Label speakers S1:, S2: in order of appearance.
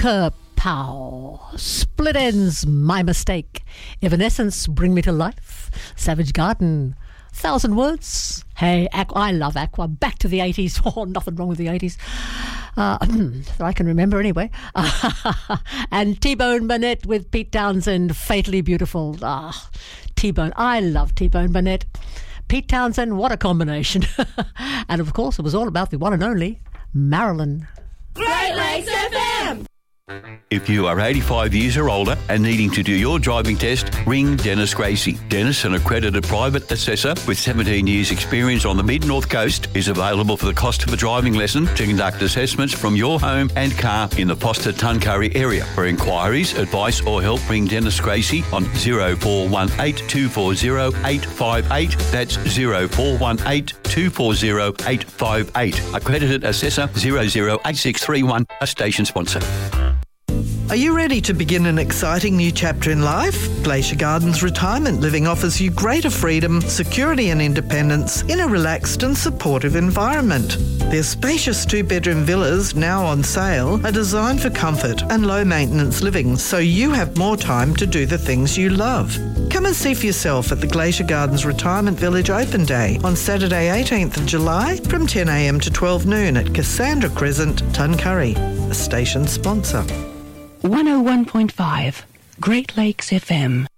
S1: Kerpow. Split Ends, My Mistake. Evanescence, Bring Me to Life. Savage Garden, 1,000 Words. Hey, Aqua, I love Aqua. Back to the 80s. Oh, nothing wrong with the 80s. That I can remember anyway. And T-Bone Burnett with Pete Townsend, Fatally Beautiful. T-Bone. I love T-Bone Burnett. Pete Townsend, what a combination. And of course, it was all about the one and only Marilyn.
S2: Great Lakes FM!
S3: If you are 85 years or older and needing to do your driving test, ring Dennis Gracie. Dennis, an accredited private assessor with 17 years experience on the Mid-North Coast, is available for the cost of a driving lesson to conduct assessments from your home and car in the Foster-Tuncurry area. For inquiries, advice or help, ring Dennis Gracie on 0418 240 858. That's 0418 240 858. Accredited assessor 008631, a station sponsor.
S4: Are you ready to begin an exciting new chapter in life? Glacier Gardens Retirement Living offers you greater freedom, security and independence in a relaxed and supportive environment. Their spacious 2-bedroom villas, now on sale, are designed for comfort and low-maintenance living, so you have more time to do the things you love. Come and see for yourself at the Glacier Gardens Retirement Village Open Day on Saturday 18th of July from 10 a.m. to 12 noon at Cassandra Crescent, Tuncurry, a station sponsor.
S5: 101.5 Great Lakes FM.